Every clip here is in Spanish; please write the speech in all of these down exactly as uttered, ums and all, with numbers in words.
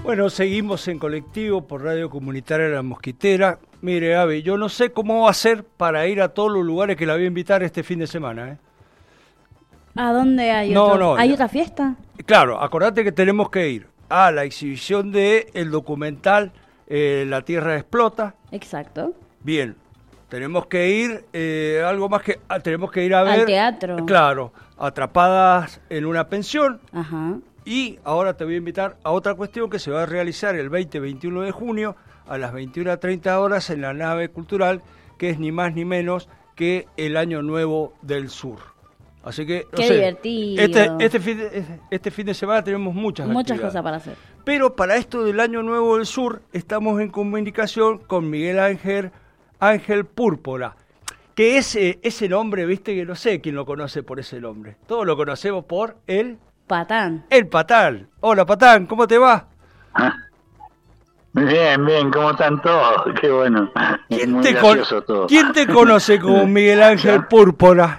Bueno, seguimos en colectivo por Radio Comunitaria La Mosquitera. Mire, Ave, yo no sé cómo va a ser para ir a todos los lugares que la voy a invitar este fin de semana, ¿eh? ¿A dónde hay no, otro? No, ¿Hay no. otra fiesta? Claro, acordate que tenemos que ir a la exhibición de el documental eh, La Tierra Explota. Exacto. Bien, tenemos que ir, eh, algo más que, ah, tenemos que ir a ver... Al teatro. Claro, Atrapadas en una pensión. Ajá. Y ahora te voy a invitar a otra cuestión que se va a realizar el veinte y veintiuno de junio a las veintiuna treinta horas en la nave cultural, que es ni más ni menos que el Año Nuevo del Sur. Así que, no Qué sé, divertido. Este, este, fin de, este fin de semana tenemos muchas Muchas actividades. cosas para hacer. Pero para esto del Año Nuevo del Sur estamos en comunicación con Miguel Ángel, Ángel Púrpura, que ese, ese nombre, viste, que no sé quién lo conoce por ese nombre. Todos lo conocemos por el... Patán. El Patán. Hola, Patán, ¿cómo te va? Ah, bien, bien, ¿cómo están todos? Qué bueno. ¿Quién, Muy te, gracioso con... todo. ¿Quién te conoce como Miguel Ángel Púrpura?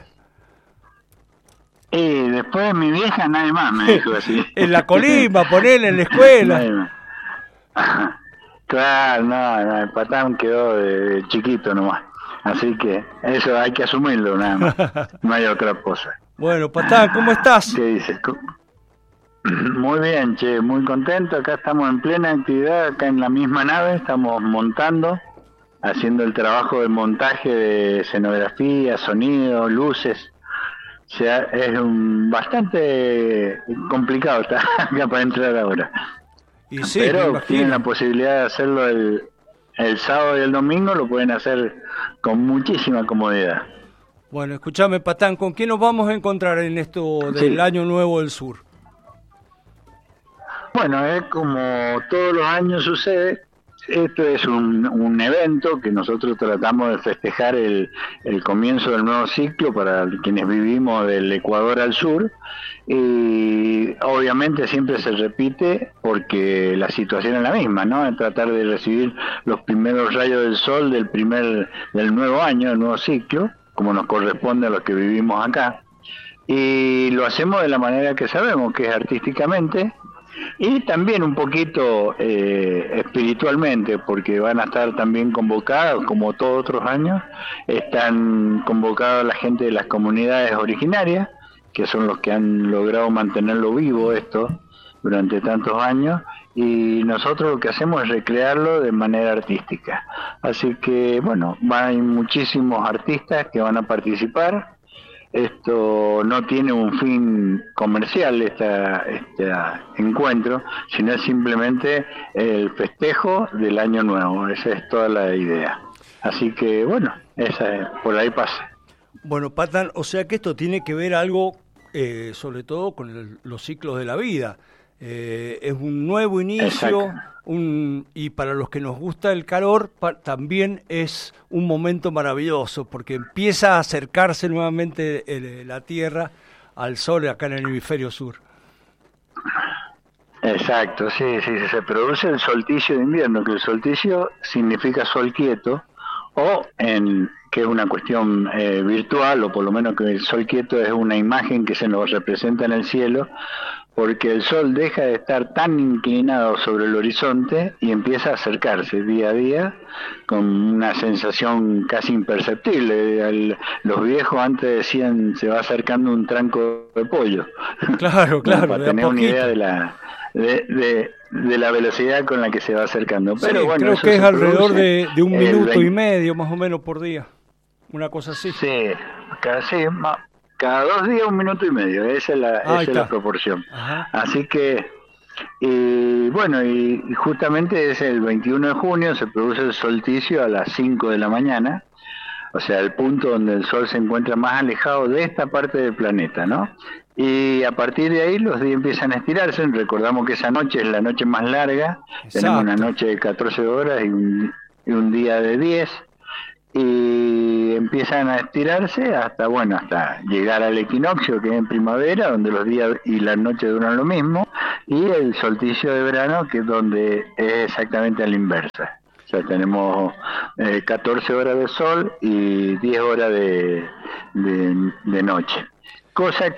Y después de mi vieja nadie más me dijo así. En la Colima, ponele, en la escuela. Nadie más. Claro, no, no, el Patán quedó de, de chiquito nomás. Así que eso hay que asumirlo nada más. No hay otra cosa. Bueno, Patán, ¿cómo estás? ¿Qué dices? Muy bien, che, muy contento. Acá estamos en plena actividad, acá en la misma nave, estamos montando, haciendo el trabajo de montaje de escenografía, sonido, luces. O sea, es un, bastante complicado estar acá para entrar ahora. Y sí, pero tienen la posibilidad de hacerlo el, el sábado y el domingo, lo pueden hacer con muchísima comodidad. Bueno, escúchame, Patán, ¿con quién nos vamos a encontrar en esto del sí. Año Nuevo del Sur? Bueno, es como todos los años sucede, esto es un, un evento que nosotros tratamos de festejar el, el comienzo del nuevo ciclo para quienes vivimos del Ecuador al sur, y obviamente siempre se repite porque la situación es la misma, ¿no? Es tratar de recibir los primeros rayos del sol del primer del nuevo año, del nuevo ciclo, como nos corresponde a los que vivimos acá, y lo hacemos de la manera que sabemos, que es artísticamente, y también un poquito eh, espiritualmente, porque van a estar también convocados, como todos otros años, están convocados la gente de las comunidades originarias, que son los que han logrado mantenerlo vivo esto durante tantos años, y nosotros lo que hacemos es recrearlo de manera artística. Así que, bueno, hay muchísimos artistas que van a participar. Esto no tiene un fin comercial, este, este encuentro, sino es simplemente el festejo del Año Nuevo. Esa es toda la idea. Así que, bueno, esa es, por ahí pasa. Bueno, Patán, o sea que esto tiene que ver algo, eh, sobre todo con el, los ciclos de la vida. Eh, es un nuevo inicio, un, y para los que nos gusta el calor pa, también es un momento maravilloso porque empieza a acercarse nuevamente el, la Tierra al Sol acá en el hemisferio sur. Exacto, sí, sí, se produce el solsticio de invierno, que el solsticio significa sol quieto, o en que es una cuestión eh, virtual, o por lo menos que el sol quieto es una imagen que se nos representa en el cielo, porque el sol deja de estar tan inclinado sobre el horizonte y empieza a acercarse día a día con una sensación casi imperceptible. El, los viejos antes decían se va acercando un tranco de pollo. Claro, claro. Para tener una idea de la de, de, de la velocidad con la que se va acercando. Pero sí, bueno, creo eso que es alrededor de, de un minuto veinte y medio más o menos por día. Una cosa así. Sí, casi más. Cada dos días un minuto y medio, esa es la, ah, esa es la proporción. Ajá. Así que, y bueno, y, y justamente es el veintiuno de junio, se produce el solsticio a las cinco de la mañana, o sea, el punto donde el sol se encuentra más alejado de esta parte del planeta, ¿no? Y a partir de ahí los días empiezan a estirarse, recordamos que esa noche es la noche más larga, exacto. Tenemos una noche de catorce horas y un, y un día de diez, y empiezan a estirarse hasta, bueno, hasta llegar al equinoccio, que es en primavera, donde los días y las noches duran lo mismo, y el solsticio de verano, que es donde es exactamente a la inversa. O sea, tenemos eh, catorce horas de sol y diez horas de, de, de noche. Cosa que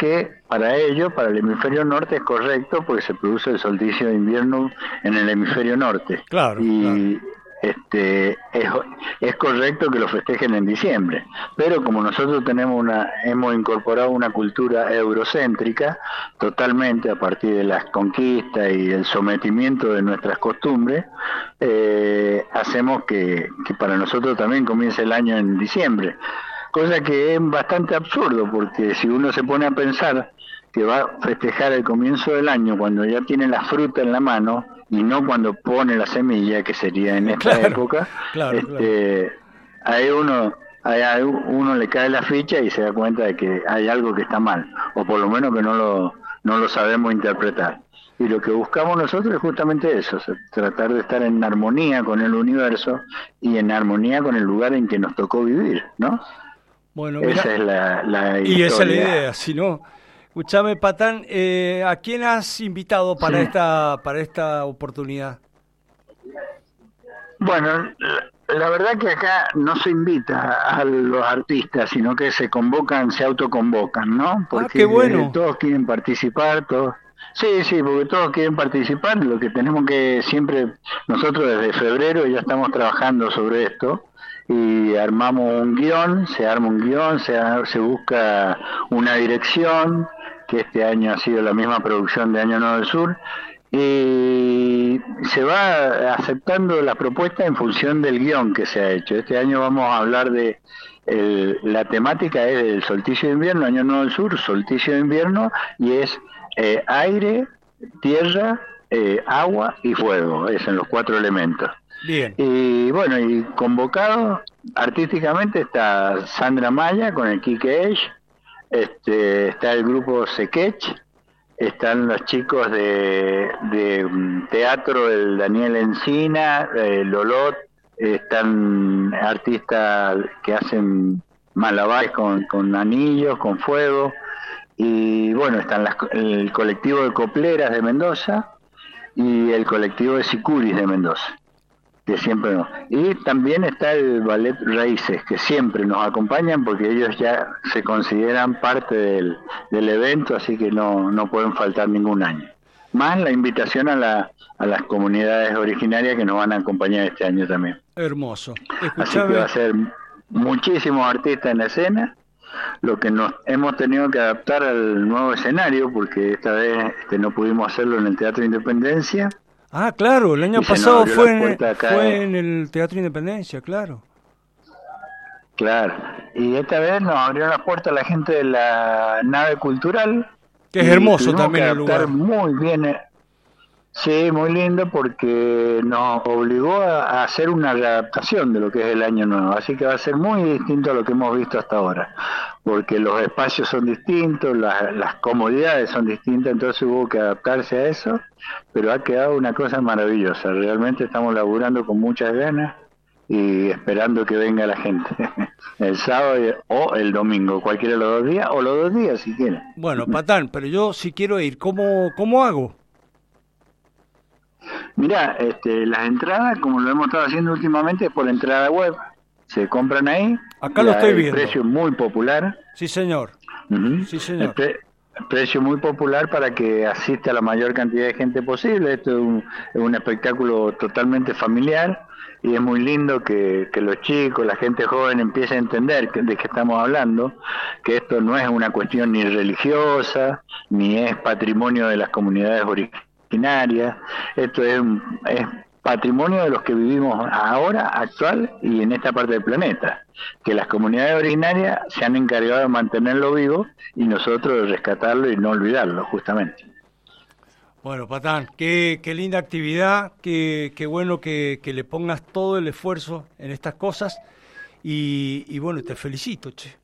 para ellos, para el hemisferio norte es correcto porque se produce el solsticio de invierno en el hemisferio norte. Claro, y claro. este es, es correcto que lo festejen en diciembre, pero como nosotros tenemos una hemos incorporado una cultura eurocéntrica totalmente a partir de las conquistas y el sometimiento de nuestras costumbres, eh, hacemos que, que para nosotros también comience el año en diciembre, cosa que es bastante absurdo porque si uno se pone a pensar que va a festejar el comienzo del año cuando ya tiene la fruta en la mano y no cuando pone la semilla, que sería en esta Claro, época, claro, este, ahí uno ahí uno le cae la ficha y se da cuenta de que hay algo que está mal, o por lo menos que no lo, no lo sabemos interpretar. Y lo que buscamos nosotros es justamente eso, tratar de estar en armonía con el universo y en armonía con el lugar en que nos tocó vivir, ¿no? Bueno, esa mira, es la, la y historia. esa es la idea, si no... Escuchame, Patán, eh, ¿a quién has invitado para Sí. esta para esta oportunidad? Bueno, la, la verdad que acá no se invita a los artistas, sino que se convocan, se autoconvocan, ¿no? Porque ah, qué bueno. todos quieren participar, todos... Sí, sí, porque todos quieren participar, lo que tenemos que siempre, nosotros desde febrero ya estamos trabajando sobre esto, y armamos un guión, se arma un guión, se, se busca una dirección, que este año ha sido la misma producción de Año Nuevo del Sur, y se va aceptando la propuesta en función del guión que se ha hecho. Este año vamos a hablar de, el, la temática es del solsticio de invierno, Año Nuevo del Sur, solsticio de invierno, y es eh, aire, tierra, eh, agua y fuego, es en los cuatro elementos. Bien. Y bueno, y convocado artísticamente está Sandra Maya con el Quique Esch, este, está el grupo Sequech, están los chicos de, de teatro, el Daniel Encina, el Lolot, están artistas que hacen malabares con, con anillos, con fuego, y bueno, están las, el colectivo de copleras de Mendoza y el colectivo de sicuris de Mendoza, que siempre no. Y también está el Ballet Raíces, que siempre nos acompañan porque ellos ya se consideran parte del, del evento, así que no, no pueden faltar ningún año. Más la invitación a, la, a las comunidades originarias que nos van a acompañar este año también. Hermoso. Así Escuchame. que va a ser muchísimos artistas en la escena, lo que nos hemos tenido que adaptar al nuevo escenario, porque esta vez este, no pudimos hacerlo en el Teatro Independencia. Ah, claro, el año Y se nos pasado abrió fue la en, puerta acá, fue eh. en el Teatro Independencia, claro. Claro, y esta vez nos abrió la puerta la gente de la nave cultural. Que es y hermoso tuvimos también que el lugar. adaptar muy bien. eh, Sí, muy lindo porque nos obligó a, a hacer una readaptación de lo que es el año nuevo, así que va a ser muy distinto a lo que hemos visto hasta ahora, porque los espacios son distintos, las, las comodidades son distintas, entonces hubo que adaptarse a eso, pero ha quedado una cosa maravillosa, realmente estamos laburando con muchas ganas y esperando que venga la gente el sábado y- o el domingo, cualquiera de los dos días, o los dos días si quieren. Bueno, Patán, pero yo si quiero ir, ¿cómo, cómo hago? Mira, este, las entradas, como lo hemos estado haciendo últimamente, es por entrada web. Se compran ahí. Acá lo La- estoy el viendo. precio muy popular. Sí, señor. Ujú. Sí, señor. El pre- precio muy popular para que asista la mayor cantidad de gente posible. Esto es un, es un espectáculo totalmente familiar y es muy lindo que, que los chicos, la gente joven empiece a entender que- de qué estamos hablando, que esto no es una cuestión ni religiosa, ni es patrimonio de las comunidades originarias. Esto es, un- es patrimonio de los que vivimos ahora, actual y en esta parte del planeta, que las comunidades originarias se han encargado de mantenerlo vivo y nosotros de rescatarlo y no olvidarlo, justamente. Bueno, Patán, qué, qué linda actividad, qué, qué bueno que, que le pongas todo el esfuerzo en estas cosas y, y bueno, te felicito, che.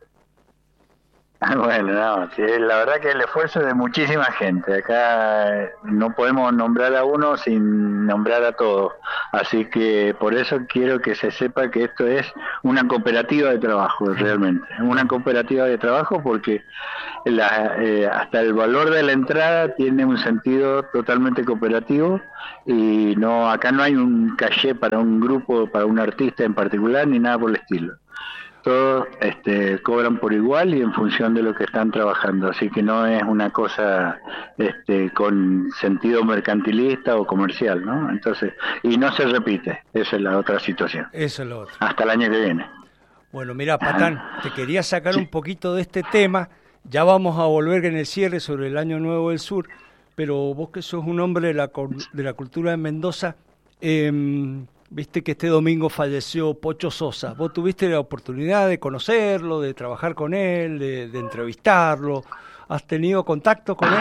Bueno, no, sí, la verdad que el esfuerzo es de muchísima gente. Acá eh, no podemos nombrar a uno sin nombrar a todos. Así que por eso quiero que se sepa que esto es una cooperativa de trabajo, realmente. Una cooperativa de trabajo porque la, eh, hasta el valor de la entrada tiene un sentido totalmente cooperativo y no acá no hay un caché para un grupo, para un artista en particular, ni nada por el estilo. todos este, cobran por igual y en función de lo que están trabajando, así que no es una cosa este, con sentido mercantilista o comercial, ¿no? Entonces, y no se repite, esa es la otra situación. Eso es lo otro. Hasta el año que viene. Bueno, mira, Patán, te quería sacar sí. un poquito de este tema, ya vamos a volver en el cierre sobre el Año Nuevo del Sur, pero vos que sos un hombre de la, de la cultura de Mendoza, eh, viste que este domingo falleció Pocho Sosa. Vos tuviste la oportunidad de conocerlo, de trabajar con él, de, de entrevistarlo. ¿Has tenido contacto con él?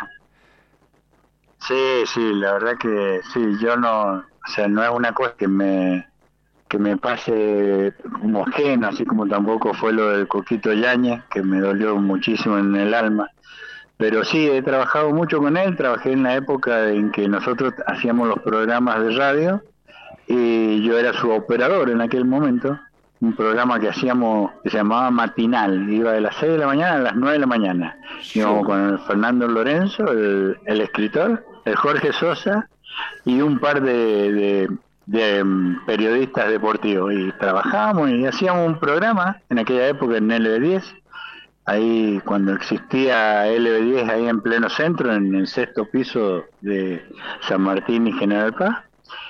Sí, sí, la verdad que sí. Yo no, o sea, no es una cosa que me que me pase como ajeno, así como tampoco fue lo del Coquito Yáñez, que me dolió muchísimo en el alma. Pero sí, he trabajado mucho con él. Trabajé en la época en que nosotros hacíamos los programas de radio. Y yo era su operador en aquel momento, un programa que hacíamos que se llamaba Matinal, iba de las seis de la mañana a las nueve de la mañana. Sí. Íbamos con el Fernando Lorenzo, el, el escritor, el Jorge Sosa y un par de, de, de um, periodistas deportivos. Y trabajábamos y hacíamos un programa en aquella época en L B diez, ahí cuando existía L B diez, ahí en pleno centro, en el sexto piso de San Martín y General Paz.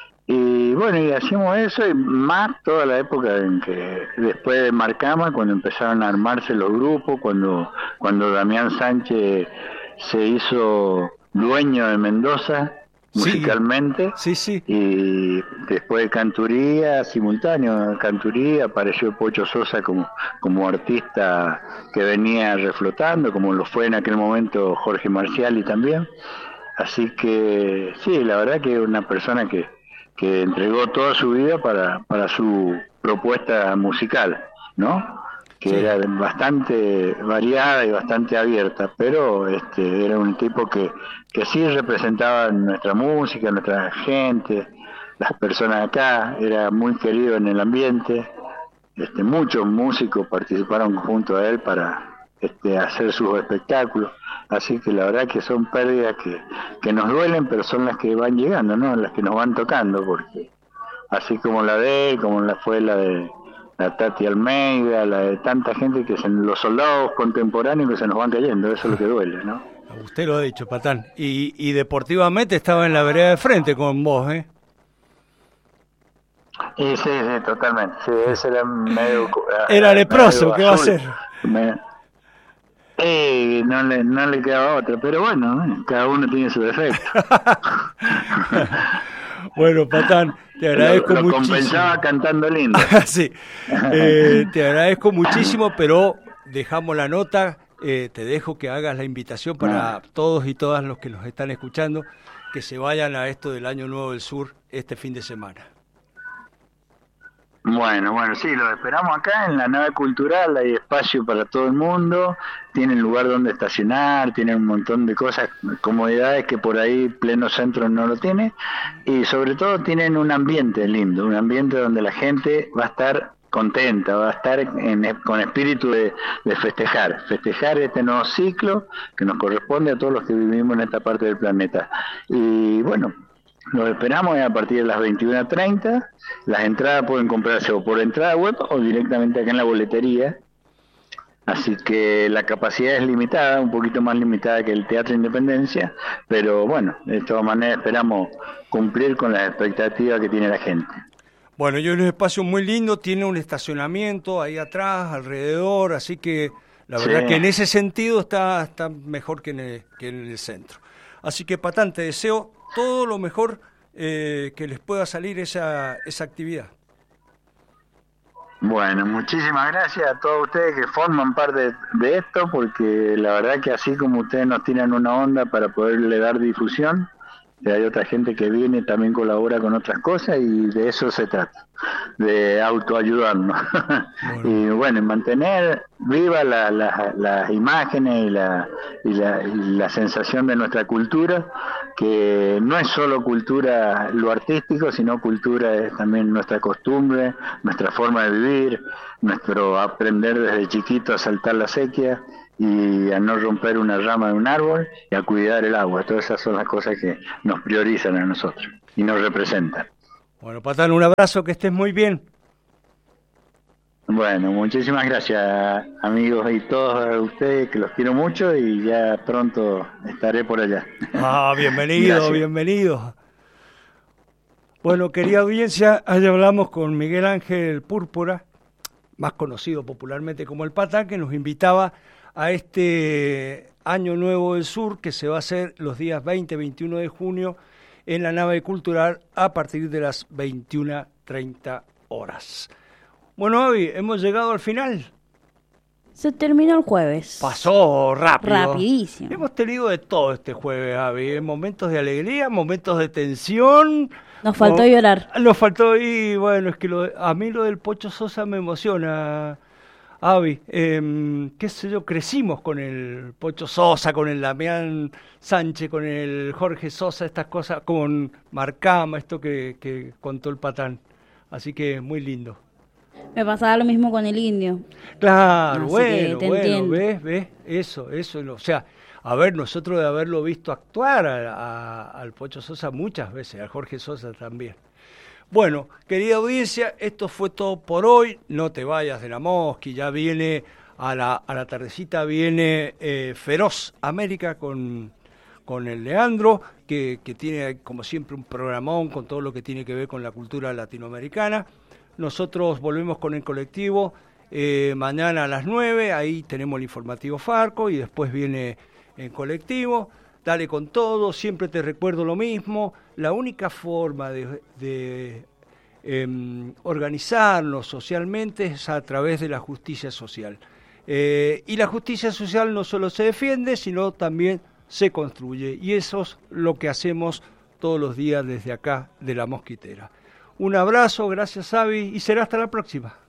Y bueno, y hacíamos eso, y más toda la época en que después de Marcama, cuando empezaron a armarse los grupos, cuando cuando Damián Sánchez se hizo dueño de Mendoza musicalmente, sí, sí, sí. Y después de Canturía, simultáneo, Canturía, apareció Pocho Sosa como, como artista que venía reflotando, como lo fue en aquel momento Jorge Marciali también. Así que sí, la verdad que es una persona que que entregó toda su vida para, para su propuesta musical, ¿no? Que sí. Era bastante variada y bastante abierta, pero este era un tipo que, que sí representaba nuestra música, nuestra gente, las personas acá, era muy querido en el ambiente. Este, muchos músicos participaron junto a él para este, hacer sus espectáculos. Así que la verdad que son pérdidas que, que nos duelen, pero son las que van llegando, ¿no? Las que nos van tocando, porque así como la de él, como la fue la de la Tati Almeida, la de tanta gente que son los soldados contemporáneos que se nos van cayendo, eso es lo que duele, ¿no? Usted lo ha dicho, Patán. Y, y deportivamente estaba en la vereda de frente con vos, ¿eh? Y sí, sí, totalmente. Sí, ese era medio... Era leproso, ¿qué va a hacer? Me... Eh, no le no le quedaba otra, pero bueno, cada uno tiene su defecto. Bueno, Patán, te agradezco lo, lo muchísimo. Compensaba cantando lindo. Sí, eh, te agradezco muchísimo, pero dejamos la nota, eh, te dejo que hagas la invitación para ah. todos y todas los que nos están escuchando, que se vayan a esto del Año Nuevo del Sur este fin de semana. Bueno, bueno, sí, los esperamos acá en la nave cultural, hay espacio para todo el mundo, tienen lugar donde estacionar, tienen un montón de cosas, comodidades que por ahí pleno centro no lo tiene, y sobre todo tienen un ambiente lindo, un ambiente donde la gente va a estar contenta, va a estar en, con espíritu de, de festejar, festejar este nuevo ciclo que nos corresponde a todos los que vivimos en esta parte del planeta. Y bueno, los esperamos a partir de las veintiuna treinta. Las entradas pueden comprarse o por entrada web o directamente acá en la boletería. Así que la capacidad es limitada, un poquito más limitada que el Teatro Independencia, pero bueno, de todas maneras esperamos cumplir con las expectativas que tiene la gente. Bueno, y es un espacio muy lindo, tiene un estacionamiento ahí atrás, alrededor, así que la sí. verdad que en ese sentido está, está mejor que en, el, que en el centro. Así que, Patán, te deseo todo lo mejor eh, que les pueda salir esa, esa actividad. Bueno, muchísimas gracias a todos ustedes que forman parte de esto, porque la verdad que así como ustedes nos tiran una onda para poderle dar difusión, hay otra gente que viene y también colabora con otras cosas y de eso se trata, de autoayudarnos. Bueno. Y bueno, mantener viva las la, la imágenes y la, y, la, y la sensación de nuestra cultura, que no es solo cultura lo artístico, sino cultura es también nuestra costumbre, nuestra forma de vivir, nuestro aprender desde chiquito a saltar la sequía y a no romper una rama de un árbol y a cuidar el agua. Todas esas son las cosas que nos priorizan a nosotros y nos representan. Bueno, Patán, un abrazo, que estés muy bien. Bueno, muchísimas gracias, amigos, y todos ustedes, que los quiero mucho, y ya pronto estaré por allá. Ah, bienvenido, bienvenido. Bueno, querida audiencia, allá hablamos con Miguel Ángel Púrpura, más conocido popularmente como el Patán, que nos invitaba a este Año Nuevo del Sur, que se va a hacer los días veinte y veintiuno de junio en la nave cultural a partir de las veintiuna treinta horas. Bueno, Avi, hemos llegado al final. Se terminó el jueves. Pasó rápido. Rapidísimo. Hemos tenido de todo este jueves, Avi. Momentos de alegría, momentos de tensión. Nos faltó o... llorar. Nos faltó, y bueno, es que lo de... a mí lo del Pocho Sosa me emociona, Avi. Eh, qué sé yo, crecimos con el Pocho Sosa, con el Damián Sánchez, con el Jorge Sosa, estas cosas, con Marcama, esto que, que contó el Patán. Así que muy lindo. Me pasaba lo mismo con el Indio. Claro, Así bueno, que te bueno, entiendo. ves, ves, eso, eso, o sea, a ver, nosotros de haberlo visto actuar a, a, al Pocho Sosa muchas veces, al Jorge Sosa también. Bueno, querida audiencia, esto fue todo por hoy, no te vayas de la mosca, ya viene a la, a la tardecita, viene eh, Feroz América con, con el Leandro, que, que tiene como siempre un programón con todo lo que tiene que ver con la cultura latinoamericana. Nosotros volvemos con el colectivo eh, mañana a las nueve, ahí tenemos el informativo Farco y después viene el colectivo. Dale con todo, siempre te recuerdo lo mismo, la única forma de, de eh, organizarnos socialmente es a través de la justicia social. Eh, y la justicia social no solo se defiende, sino también se construye. Y eso es lo que hacemos todos los días desde acá de La Mosquitera. Un abrazo, gracias Avi, y será hasta la próxima.